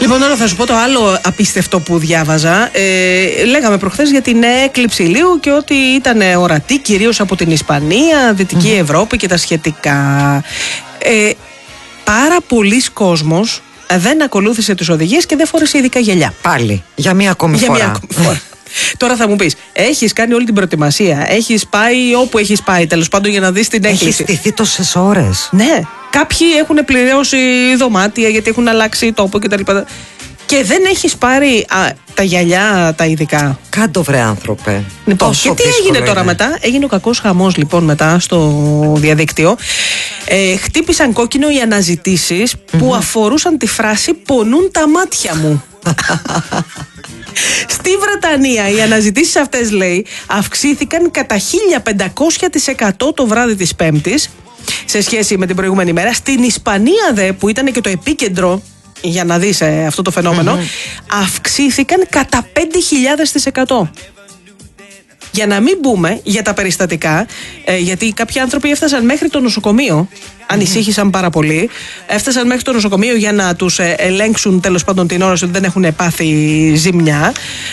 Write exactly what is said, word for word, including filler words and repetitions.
Λοιπόν, τώρα θα σου πω το άλλο απίστευτο που διάβαζα. Ε, λέγαμε προχθές για την έκλειψη ηλίου και ότι ήταν ορατή κυρίως από την Ισπανία, Δυτική mm. Ευρώπη και τα σχετικά. Ε, πάρα πολλοί κόσμος δεν ακολούθησε τις οδηγίες και δεν φόρεσε ειδικά γυαλιά. Πάλι, για μία ακόμη για φορά. Μία ακόμη φορά. Τώρα θα μου πεις, έχεις κάνει όλη την προετοιμασία, έχεις πάει όπου έχεις πάει, τέλος πάντων, για να δεις την έκκληση. Έχεις στηθεί τόσες ώρες. Ναι. Κάποιοι έχουν πληρώσει δωμάτια γιατί έχουν αλλάξει τόπο κτλ. Και δεν έχεις πάρει α, τα γυαλιά τα ειδικά. Κάντο βρε άνθρωπε. Λοιπόν, και τι έγινε τώρα είναι. μετά? Έγινε ο κακός χαμός λοιπόν μετά στο διαδίκτυο. Ε, χτύπησαν κόκκινο οι αναζητήσεις mm-hmm. που αφορούσαν τη φράση «πονούν τα μάτια μου». Στη Βρετανία οι αναζητήσεις αυτές, λέει, αυξήθηκαν κατά χίλια πεντακόσια τοις εκατό το βράδυ της Πέμπτης σε σχέση με την προηγούμενη μέρα. Στην Ισπανία δε, που ήταν και το επίκεντρο για να δεις ε, αυτό το φαινόμενο, mm-hmm. αυξήθηκαν κατά πέντε χιλιάδες τοις εκατό. Για να μην μπούμε για τα περιστατικά, ε, γιατί κάποιοι άνθρωποι έφτασαν μέχρι το νοσοκομείο, ανησύχησαν πάρα πολύ, έφτασαν μέχρι το νοσοκομείο για να τους ε, ελέγξουν τέλος πάντων την ώρα ότι δεν έχουν πάθει ζημιά.